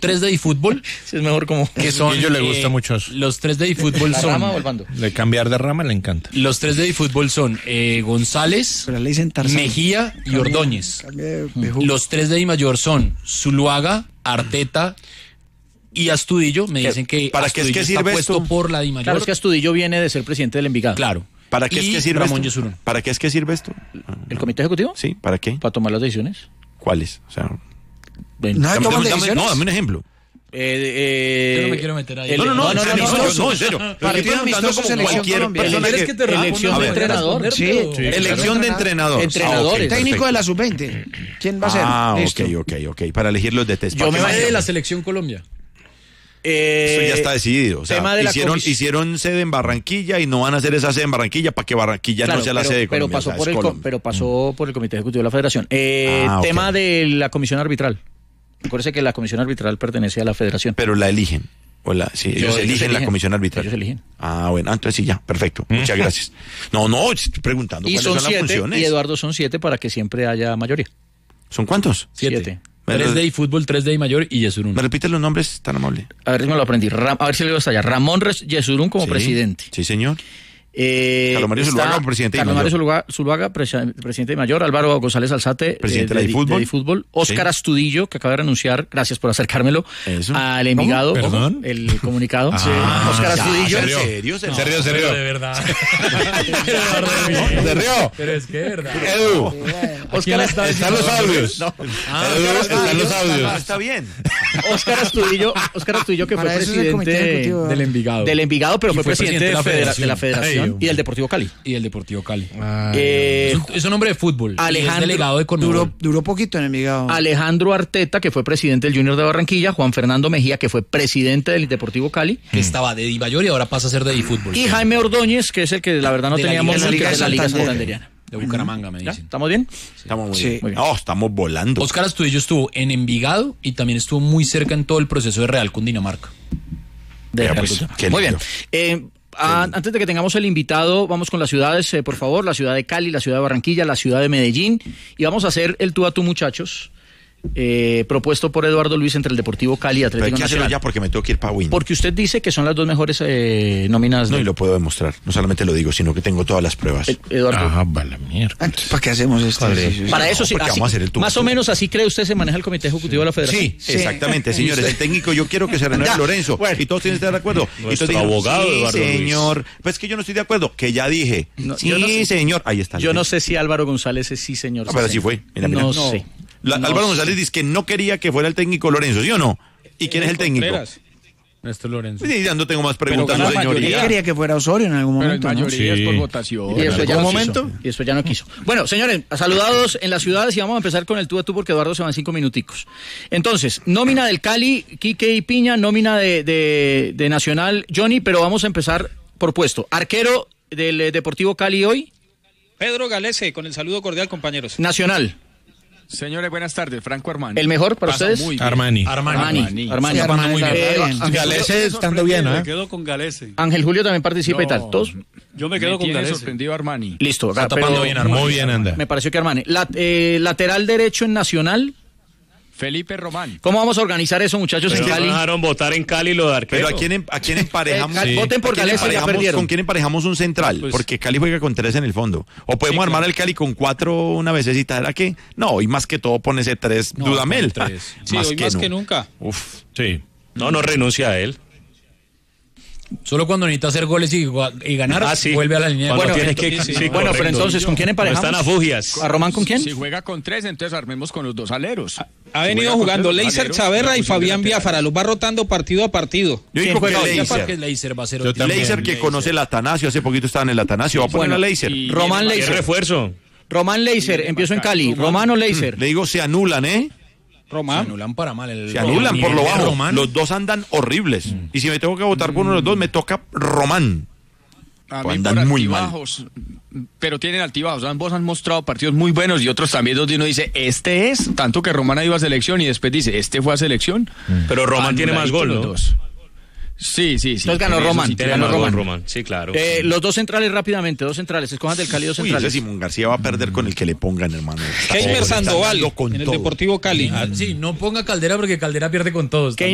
tres de eFootball. Sí, es mejor como... Que son, a ellos le gusta mucho eso. Los tres de eFootball son... ¿La rama o el bando? De cambiar de rama le encanta. Los tres de eFootball son González, Pero le dicen Tarzán. Mejía y Ordóñez. Bejú. Los tres de Dimayor son Zuluaga, Arteta y Astudillo. Me dicen que ¿para qué es Astudillo que sirve está puesto esto? por la Dimayor. Claro, es que Astudillo viene de ser presidente del Envigado. Claro. ¿Para qué es Y que sirve Ramón esto? Yesurún. ¿Para qué es que sirve esto? ¿El comité ejecutivo? Sí, ¿para qué? Para tomar las decisiones. ¿Cuáles? O sea, No se toman decisiones. dame un ejemplo. Yo no me quiero meter ahí. No, en serio. Partido amistoso, selección Colombia. persona ¿Quieres que te responda? Elección A de ver. entrenador. Sí. Elección de entrenador. Entrenadores. Técnico de la sub-20. ¿Quién va a ser? Ah, Listo. ok. Para elegir los de test. Yo me de imagino- la selección Colombia. Eso ya está decidido. O sea, tema de la hicieron sede en Barranquilla y no van a hacer esa sede en Barranquilla para que Barranquilla Claro, no sea la sede de pero Colombia. pasó o sea, por es el Colombia. pero pasó por el comité ejecutivo de la Federación. Ok. Tema de la comisión arbitral. Acuérdese que la comisión arbitral pertenece a la Federación. Pero la eligen. Sí, ellos eligen la comisión arbitral. Ellos eligen. Ah, bueno, entonces sí, ya, perfecto. Muchas gracias. No, estoy preguntando Y cuáles son son las 7, funciones. y Eduardo son 7 para que siempre haya mayoría. ¿Son cuántos? 7. Tres de eFootball, tres de Dimayor y Yesurún. ¿Me repites los nombres tan amable? A ver si me lo aprendí. A ver si le digo hasta allá. Ramón Yesurún como Sí, presidente. Sí, señor. Carlos Mario Zuluaga como presidente de Carlos Mario Dimayor. Zuluaga, presidente de Mayor. Álvaro González Alzate, Presidente de eFootball. eFootball. Óscar Sí. Astudillo, que acaba de renunciar, gracias por acercármelo, Eso. al Envigado. ¿Cómo? ¿Perdón? El comunicado. Ah, Óscar ya, Astudillo. ¿Se rió? De verdad. ¿Se rió? Pero es que de verdad. Edu, Óscar están los audios. No. Edu, están los audios. Está bien. Óscar Astudillo, que fue Para eso es el comité presidente ejecutivo. Del Envigado. del Envigado, pero Y fue fue presidente de la Federación. Federación Ay, y del Deportivo Cali. Y el Deportivo Cali. Eh, Es un hombre de fútbol. y es Alejandro delegado de Conmebol. Duró poquito en Envigado. Alejandro Arteta, que fue presidente del Junior de Barranquilla, Juan Fernando Mejía, que fue presidente del Deportivo Cali, Que estaba de Dimayor y ahora pasa a ser de eFootball. y Jaime Ordóñez, que es el que la verdad no De la teníamos Liga que es de la Liga Santander. Santanderiana. De Bucaramanga, me ¿Ya? dicen. ¿Estamos bien? Estamos muy Sí. bien. Muy bien. No, estamos volando. Óscar Astudillo estuvo en Envigado y también estuvo muy cerca en todo el proceso de Real Cundinamarca. Vea, Real pues, Cultura. qué Muy bien. lindo. Antes de que tengamos el invitado, vamos con las ciudades, por favor. La ciudad de Cali, la ciudad de Barranquilla, la ciudad de Medellín. Y vamos a hacer el tú a tú, muchachos, propuesto por Eduardo Luis entre el Deportivo Cali y Pero hay Atlético que hacerlo Nacional. ya porque me tengo que ir para Win. Porque usted dice que son las dos mejores nóminas No, de y lo puedo demostrar. No solamente lo digo, sino que tengo todas las pruebas. Eduardo. Ah, vale, mierda. Entonces, ¿para qué hacemos esto? Para eso sí, porque así- vamos a hacer el tú a más tú. o menos así cree usted se maneja el Comité Ejecutivo de la Federación. Sí, exactamente, señores. El técnico, yo quiero que se renueve Lorenzo. Y todos tienen que estar de acuerdo. Y Nuestro todos dijeron, abogado, sí, Eduardo Luis. señor. Pues que yo no estoy de acuerdo. Que ya dije. Sí, yo no sé. señor. Ahí está. Yo no sé si Álvaro González es sí, señor. No, pero sí, así señor. fue. Mira, mira. No No. sé. No Álvaro sé. González dice que no quería que fuera el técnico Lorenzo, ¿sí o no? ¿Y quién es el técnico? Néstor Lorenzo. Sí, ya no tengo más preguntas, gana señoría. mayoría. Yo quería que fuera Osorio en algún Pero en momento, ¿no? mayoría es por Sí. votación. Y después ya ¿En no algún quiso. momento? Y después ya no quiso. Bueno, señores, saludados en las ciudades y vamos a empezar con el tú a tú porque Eduardo se va en 5 minuticos. Entonces, nómina del Cali, Quique y Piña, nómina de Nacional, Johnny, pero vamos a empezar por puesto. Arquero del Deportivo Cali hoy, Pedro Galese, con el saludo cordial, compañeros. Nacional. Señores, buenas tardes. Franco Armani. ¿El mejor para Pasa ustedes? muy bien. Armani. Armani. Sí, Armani. Armani muy está bien. bien. Galese estando bien, ¿eh? quedo con Galese. Ángel Julio también participa y No. tal. ¿Todos? Yo me Me quedo con tiene Galese. sorprendido Armani. Listo. Está tapando bien, Armani. Muy bien anda. Me pareció que Armani. Lateral derecho en Nacional. Felipe Román. ¿Cómo vamos a organizar eso, muchachos, Pero en no Cali? dejaron votar en Cali lo de arquero. Pero ¿a quién emparejamos? Sí. Voten por ¿A quién Galese, ya emparejamos- perdieron. ¿Con quién emparejamos un central? Pues- Porque Cali juega con 3 en el fondo. O podemos armar el Cali con 4 una vececita. ¿Era qué? No, y más que todo pone ese 3 Dudamel. con 3. Sí, hoy más que nunca. Uf. Sí. No renuncia a él. Solo cuando necesita hacer goles y ganar, Ah, sí. vuelve a la línea. Cuando Bueno, tiene entonces- que- sí, sí, bueno, pero correcto. entonces, ¿con quién No emparejamos? están a fugias. ¿A Román con quién? Si juega con 3, entonces armemos con los 2 aleros. Ha venido jugando Leiser Chaverra y Fabián Biafara. Los va rotando partido a partido. Yo ¿Quién digo que juega hoy? Leiser. Leiser va a ser Yo otro. también. Leiser que conoce el Atanasio. Hace poquito estaba en el Atanasio. Va a poner Bueno, a Leiser. y- Román ¿Qué Leiser. refuerzo? Román Leiser, empiezo en Cali. Román o Leiser. Le digo, se anulan, ¿eh? Se Román. anulan para mal. Se anulan por lo bajo. Román. Los dos andan horribles. Y si me tengo que votar por uno de los dos, me toca Román. A mí Andan por muy mal. altibajos, pero tienen altibajos. Ambos han mostrado partidos muy buenos y otros también donde uno dice, este es, tanto que Román ha ido a selección y después dice, este fue a selección. Pero Román tiene más gol, los ¿no? dos. Sí. Entonces ganó en eso Román. sí Tiene tiene más Ganó gol, Román. Román. Sí, claro. Los dos centrales rápidamente, dos centrales. Escojan del Cali dos Uy, ese centrales. Simón García va a perder con el que le pongan, hermano. Heimer Está Sandoval, dando con en el todo. Deportivo Cali. Sí, no ponga Caldera porque Caldera pierde con todos.